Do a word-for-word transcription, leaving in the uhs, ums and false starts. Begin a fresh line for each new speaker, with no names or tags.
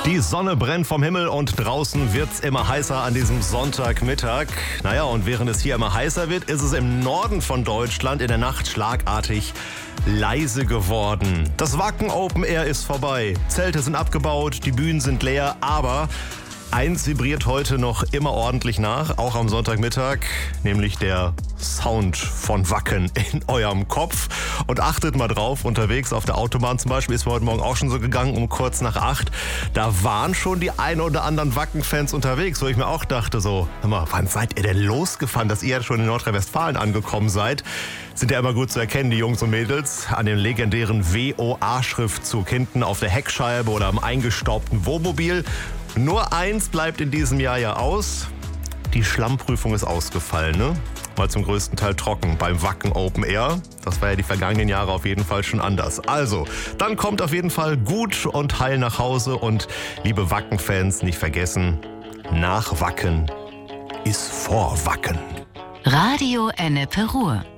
Die Sonne brennt vom Himmel und draußen wird's immer heißer an diesem Sonntagmittag. Naja, und während es hier immer heißer wird, ist es im Norden von Deutschland in der Nacht schlagartig leise geworden. Das Wacken Open Air ist vorbei. Zelte sind abgebaut, die Bühnen sind leer, aber eins vibriert heute noch immer ordentlich nach, auch am Sonntagmittag, nämlich der Sound von Wacken in eurem Kopf. Und achtet mal drauf, unterwegs auf der Autobahn zum Beispiel, ist mir heute Morgen auch schon so gegangen, um kurz nach acht. Da waren schon die ein oder anderen Wacken-Fans unterwegs, wo ich mir auch dachte so, hör mal, wann seid ihr denn losgefahren, dass ihr schon in Nordrhein-Westfalen angekommen seid? Sind ja immer gut zu erkennen, die Jungs und Mädels, an dem legendären W O A-Schriftzug hinten auf der Heckscheibe oder am eingestaubten Wohnmobil. Nur eins bleibt in diesem Jahr ja aus. Die Schlammprüfung ist ausgefallen, ne? Mal zum größten Teil trocken beim Wacken Open Air. Das war ja die vergangenen Jahre auf jeden Fall schon anders. Also, dann kommt auf jeden Fall gut und heil nach Hause. Und liebe Wacken-Fans, nicht vergessen, nach Wacken ist vor Wacken.
Radio Ennepe Ruhr.